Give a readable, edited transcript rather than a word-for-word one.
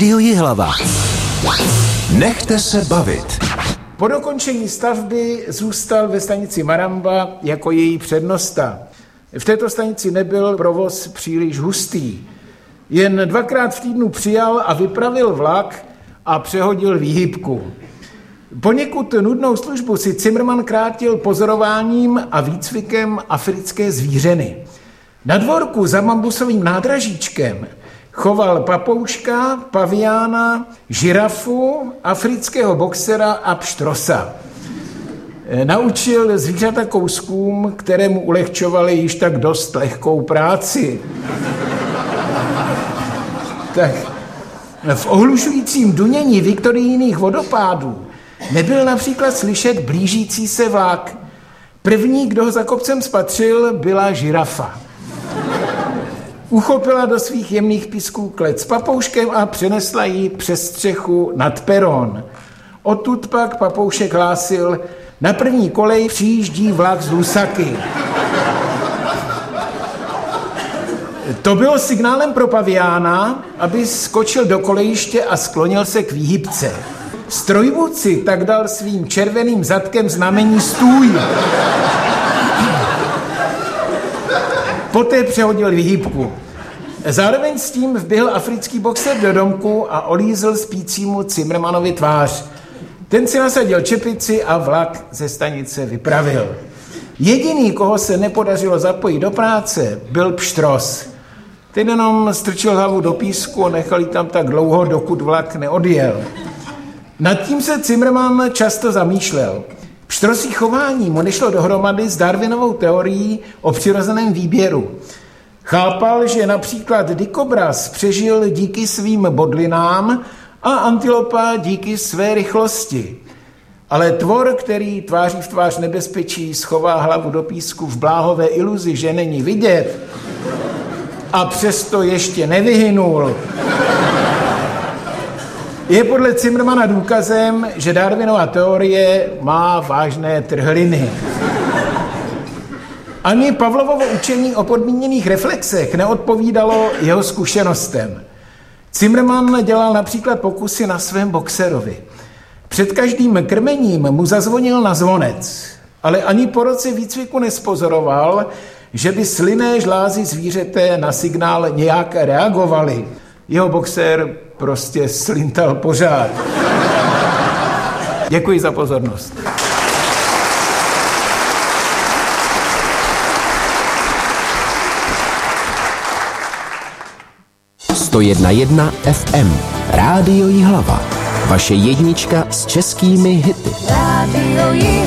Rádio Jihlava. Nechte se bavit. Po dokončení stavby zůstal ve stanici Maramba jako její přednosta. V této stanici nebyl provoz příliš hustý. Jen 2krát v týdnu přijal a vypravil vlak a přehodil výhybku. Poněkud nudnou službu si Cimrman krátil pozorováním a výcvikem africké zvířeny. Na dvorku za bambusovým nádražíčkem choval papouška, paviána, žirafu, afrického boxera a pštrosa. Naučil zvířata kouskům, které mu ulehčovaly již tak dost lehkou práci. Tak v ohlušujícím dunění viktorijních vodopádů nebyl například slyšet blížící se vlak. První, kdo ho za kopcem spatřil, byla žirafa. Uchopila do svých jemných písků klec s papouškem a přenesla ji přes střechu nad peron. Odtud pak papoušek hlásil: na první kolej přijíždí vlak z Lusaky. To bylo signálem pro paviána, aby skočil do kolejiště a sklonil se k výhybce. Strojvůdci tak dal svým červeným zadkem znamení stůj. Poté přehodil výhybku. Zároveň s tím vběhl africký boxer do domku a olízl spícímu Cimrmanovi tvář. Ten si nasadil čepici a vlak ze stanice vypravil. Jediný, koho se nepodařilo zapojit do práce, byl pštros. Ten jenom strčil hlavu do písku a nechal ji tam tak dlouho, dokud vlak neodjel. Nad tím se Cimrman často zamýšlel. Pštrosí chování mu nešlo dohromady s Darwinovou teorií o přirozeném výběru. Chápal, že například dikobraz přežil díky svým bodlinám a antilopa díky své rychlosti. Ale tvor, který tváří v tvář nebezpečí schová hlavu do písku v bláhové iluzi, že není vidět, a přesto ještě nevyhynul, je podle Cimrmana důkazem, že Darwinova teorie má vážné trhliny. Ani Pavlovovo učení o podmíněných reflexech neodpovídalo jeho zkušenostem. Cimrman dělal například pokusy na svém boxerovi. Před každým krmením mu zazvonil na zvonec, ale ani po roce výcviku nespozoroval, že by slynné žlázy zvířete na signál nějak reagovaly. Jeho boxer prostě slintal pořád. Děkuji za pozornost. To 101 FM. Rádio Jihlava. Vaše jednička s českými hity. Rádio Jihlava.